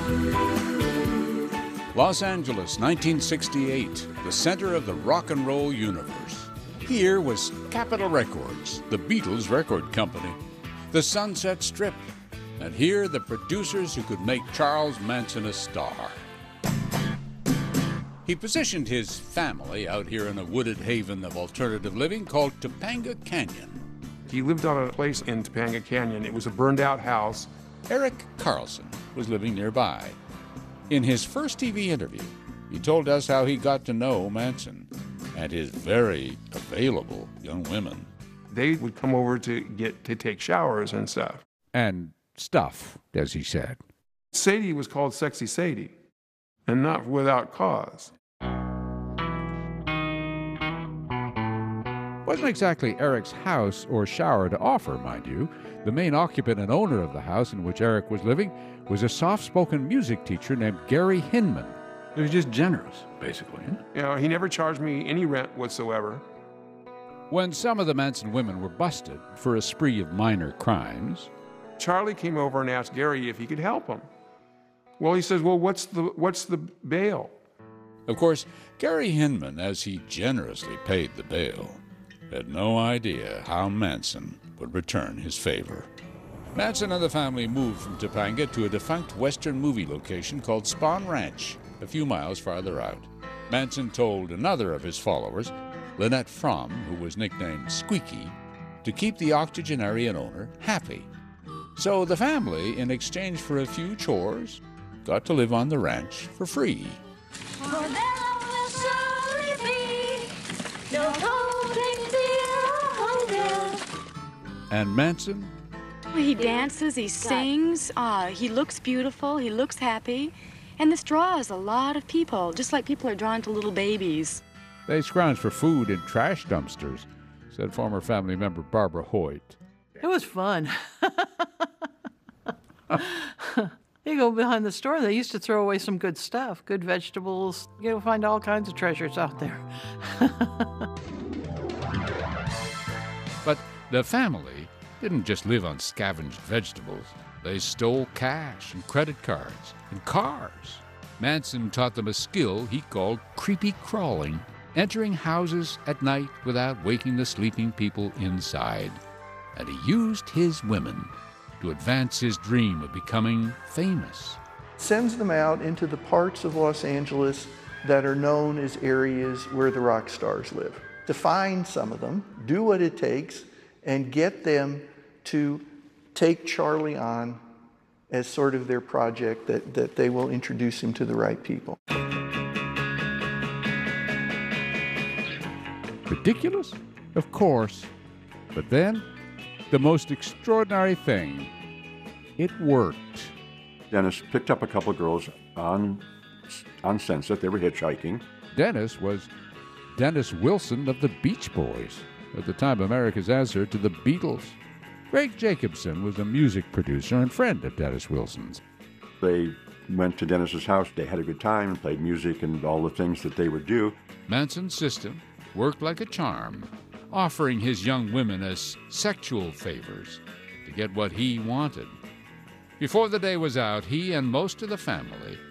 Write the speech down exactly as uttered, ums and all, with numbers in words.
Los Angeles, nineteen sixty-eight, the center of the rock and roll universe. Here was Capitol Records, the Beatles record company, the Sunset Strip, and here the producers who could make Charles Manson a star. He positioned his family out here in a wooded haven of alternative living called Topanga Canyon. He lived on a place in Topanga Canyon. It was a burned-out house. Eric Carlson was living nearby. In his first T V interview, he told us how he got to know Manson and his very available young women. They would come over to get to take showers and stuff. And stuff, as he said. Sadie was called Sexy Sadie, and not without cause. Wasn't exactly Eric's house or shower to offer, mind you. The main occupant and owner of the house in which Eric was living was a soft-spoken music teacher named Gary Hinman. He was just generous, basically. Huh? You know, he never charged me any rent whatsoever. When some of the Manson women were busted for a spree of minor crimes, Charlie came over and asked Gary if he could help him. Well, he says, well, what's the, what's the bail? Of course, Gary Hinman, as he generously paid the bail, had no idea how Manson would return his favor. Manson and the family moved from Topanga to a defunct western movie location called Spahn Ranch, a few miles farther out. Manson told another of his followers, Lynette Fromm, who was nicknamed Squeaky, to keep the octogenarian owner happy. So the family, in exchange for a few chores, got to live on the ranch for free. For there will surely be no holding dear hotel. And Manson? He dances, he sings, uh, he looks beautiful, he looks happy, and this draws a lot of people, just like people are drawn to little babies. They scrounged for food in trash dumpsters, said former family member Barbara Hoyt. It was fun. You go behind the store, they used to throw away some good stuff, good vegetables. You'll find all kinds of treasures out there. But the family didn't just live on scavenged vegetables. They stole cash and credit cards and cars. Manson taught them a skill he called creepy crawling, entering houses at night without waking the sleeping people inside. And he used his women to advance his dream of becoming famous. Sends them out into the parts of Los Angeles that are known as areas where the rock stars live. To find some of them, do what it takes, and get them to take Charlie on as sort of their project that, that they will introduce him to the right people. Ridiculous? Of course. But then, the most extraordinary thing, it worked. Dennis picked up a couple of girls on, on Sunset. They were hitchhiking. Dennis was Dennis Wilson of the Beach Boys, at the time America's answer to the Beatles. Greg Jacobson was a music producer and friend of Dennis Wilson's. They went to Dennis's house. They had a good time and played music and all the things that they would do. Manson's system worked like a charm, offering his young women as sexual favors to get what he wanted. Before the day was out, he and most of the family